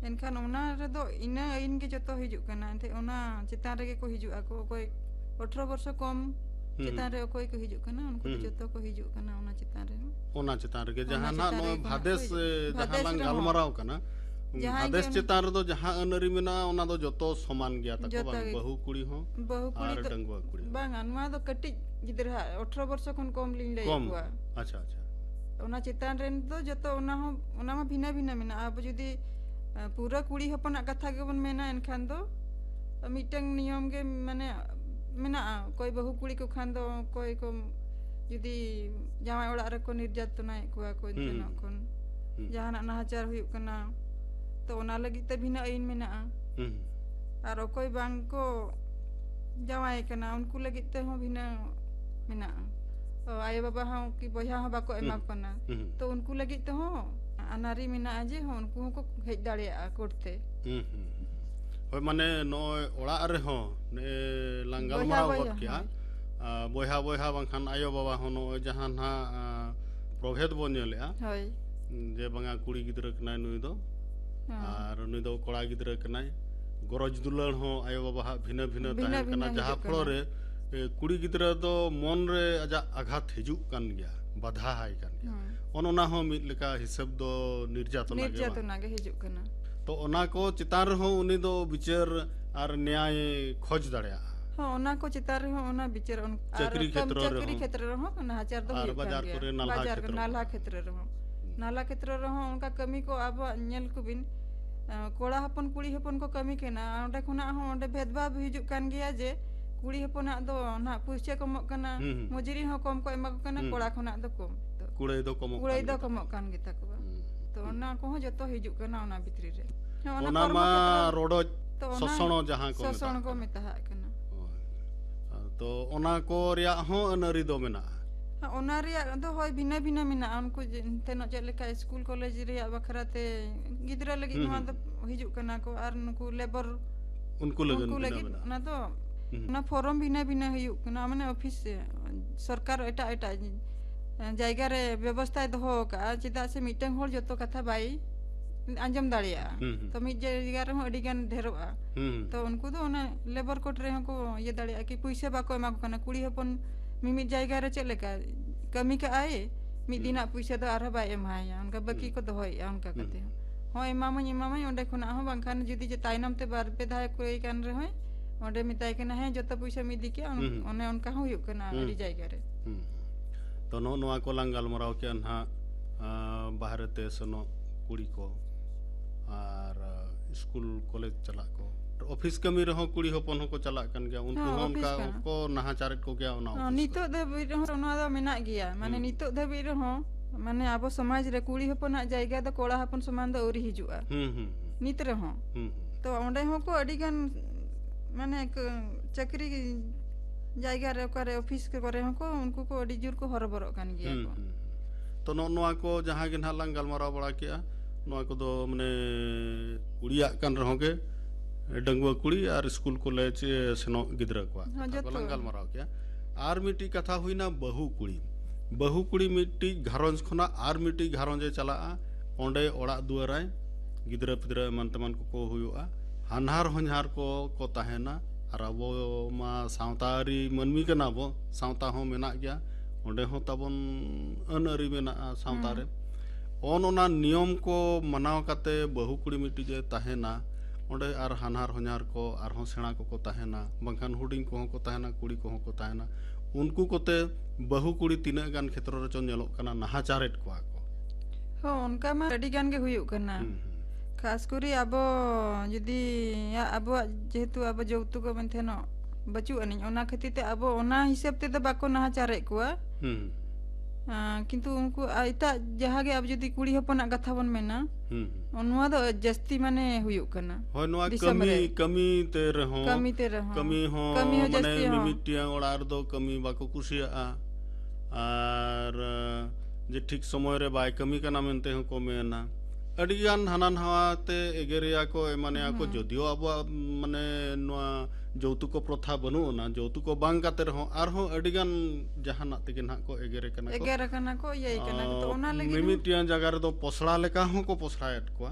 एनखान ओना रेदो इना आइन के जतो हिजुक कना एंते ओना चितान रे को हिजुआ को कोई 18 वर्ष कम चितान रे कोई को हिजुक कना उनको जतो को हिजुक कना ओना चितान रे जहां ना नो भादेश जहां लांग गालमाराव कना भादेश चितान रे दो जहां अनरी मेना ओना दो जतो समान गया तको बांग बहु कुड़ी हो और डंगवा कुड़ी बांग अनवा दो कटि गिदरा 18 वर्ष खन कम लिन ले हुआ अच्छा ओना चितान रेन दो जतो ओना मा भिना भिना मेना अब जुदी पूरा कुड़ी हपना कथा के बन मेना एनखान दो मिटंग नियम के माने मेना कोई बहु कुड़ी को खान दो कोई को जुदी जामाई ओड़ा रे को निर्यातना को इतना कोन जहाना नाहाचार हुई कना तो ओना लगी ते भिना आइन मेना और कोई बांग को जामाई कना उनको लगी ते हो भिना मेना आयो बाबा हाँ कि बया हाँ बाको एमा कना तो उनको लगी ते हो अनारी मेना जे हो उनको को हेज दाड़िया कोटते होय माने नो ओड़ा रे हो ने लांगाल माराव गत किया बोहा बोहा बांखान आयो बाबा हो नो जहां ना प्रभेद बो नेलेआ होय जे बांगा कुड़ी गिदरा कनाय नुई दो आर नुई दो कोड़ा गिदरा कनाय गरज दुलर हो आयो बाबा भिना भिना ताहे कना जहां फलो रे कुड़ी गिदरा दो मन रे आजा आघात हिजुक कान गया बाधा हाय कान गया ओना हो मिद लेका हिसाब दो निर्यातना गे हिजुक कना तो ओना को चितान रे हो उनी दो विचार आर न्याय खोज दाड़या हां ओना को चितान रे हो ओना विचार चक्री क्षेत्र रे हो नाहाचार दो बाजार करे नाला क्षेत्र रे हो उनका कमी को अब नेल को बिन कोड़ा हपन कुड़ी हपन को कमी केना ओंडे खुना हो ओंडे भेदभाव हिजुक कान गया जे कुड़ी हपना दो ना पुइसे कम कना मजुरी हो कम को एमा कना कोड़ा खुना दो कम कुड़े दो कम कान गिता को तो ओना को जतो हिजुक कना ओना भितरी रे ओना मा रोडो ससणो जहां को मेता कना तो ओना को रिया हो अनरी दो मेना ओना रिया दो होय भिना भिना मेना उनको तेनो चलेका स्कूल कॉलेज रिया बखराते गिदरा लगी नवा दो हिजुक कना को आर नुको लेबर उनको लगी ना तो ना फॉर्म भिना भिना हिजुक कना माने ऑफिस सरकार एटा जायगा रे व्यवस्था दो का चिदा से मीटिंग होल जतो कथा बाई अंजम दाड़िया तो मिट जायगा रे अडी गान ढेरोआ तो उनको दो ना लेबर कोर्ट रे को ये दाड़िया कि पैसे बाको एमा कना कुड़ी हपन मिमिट जायगा रे चलेका कमी का आए मि दिना पैसे दो आर बाय एमाया उनका बाकी को दोया उनका कते हो एमामा ओंडे खुना हो बांखान जुदी जे ताइनम ते बार पे धाय कोई कान रे होय ओंडे मिताय कना है जतो पैसे मि दिके ओने उनका हुयो कना अडी जायगा रे तो नोआ को लांगाल मराव के ना बाहर ते सनो कुड़ी को और स्कूल कॉलेज चला को ऑफिस कमी रहो कुड़ी हपन को चला कन गया उनको हमका को नाहाचार को गया ओना नितो धबी रहो ओना द मेना गया माने नितो धबी रहो माने आबो समाज रे कुड़ी हपन जायगा द कोड़ा हपन समान द ओरी हिजुआ नित रहो तो ओंडे हो को अडी गान माने चक्री जायगा रे करे ऑफिस के करे को उनको को अडी जुर को हरबरो कान गया को तो नोआ को जहां के नालांग गालमारा बड़ा किया नोआ को दो माने कुड़िया कान रहो के डंगवा कुड़ी और स्कूल कॉलेज सेनो गिदरा को गालमारा किया आर मिटी कथा हुईना बहु कुड़ी मिटी घरंज खना आर मिटी घरंजे चला ओंडे ओड़ा दुआराय गिदरा पिदरा मन तमन को हुआ हानहार होनहार को ताहेना और अब मा सावतारी मनमी के नाबो सावता हो मेना गया ओंडे हो तबन अनअरी मेना सावता रे ओना नियम को मनाव काते बहु कुड़ी मिटी जे ताहेना ओंडे आर हानहार होनहार को आर हो सेना को ताहेना बांखान हुडिंग को ताहेना कुड़ी को ताहेना उनको कोते बहु कुड़ी तीना गान क्षेत्र रे चन नेलो कना नाहाचारेट को हो उनका मा अडी गान के हुयो कना खास करी अब जुदी अब जेहेतु अब जौतुक मनथेनो बचु अनिन ओना खतिते अब ओना हिसाब ते बाको नाहाचारे कुआ किंतु उनको इता जहागे अब जुदी कुड़ी हपना कथा बन मेना ओनवा दो जस्ती माने हुयो कना होय नोआ कमी ते रहो कमी हो माने मिमिटिया ओड़ार दो कमी बाको कुसिया आर जे ठीक समय रे बाय कमी कना मेनते हो को मेना अडिगान हाना नहाते एगेरिया को एमाने को जदियो अब माने नोआ जौतुक प्रथा बनु ना जौतुक बांग काते रहो आर हो अडिगान जहाना तेगे ना को एगेरे कना को यही कना तो ओना लगी मिमिटिया जगह रे दो पोसड़ा लेका हो को पोसड़ायत को